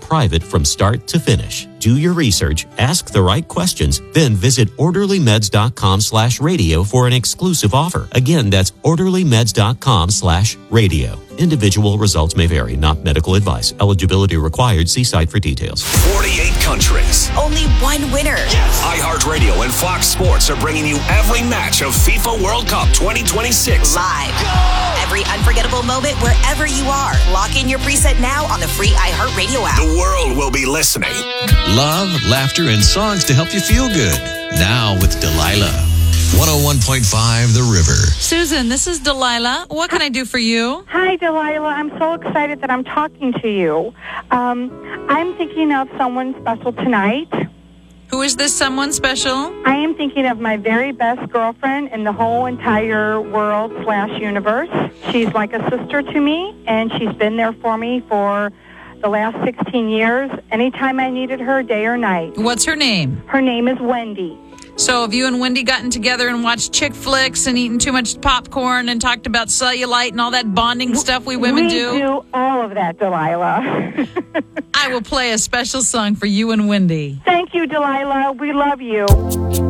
private from start to finish. Do your research, ask the right questions, then visit orderlymeds.com/radio for an exclusive offer. Again, that's orderlymeds.com/radio. Individual results may vary, not medical advice. Eligibility required. See site for details. 48 countries. Only one winner. Yes. iHeartRadio and Fox Sports are bringing you every match of FIFA World Cup 2026. Live. Go! Every unforgettable moment wherever you are. Lock in your preset now on the free iHeartRadio app. The world will be listening. Love, laughter, and songs to help you feel good. Now with Delilah. 101.5 The River. Susan, this is Delilah. What can I do for you? Hi, Delilah. I'm so excited that I'm talking to you. I'm thinking of someone special tonight. Who is this someone special? I am thinking of my very best girlfriend in the whole entire world/universe. She's like a sister to me, and she's been there for me for the last 16 years, anytime I needed her, day or night. What's her name? Her name is Wendy. So have you and Wendy gotten together and watched chick flicks and eaten too much popcorn and talked about cellulite and all that bonding stuff we women do? We do all of that, Delilah. I will play a special song for you and Wendy. Thank you, Delilah. We love you.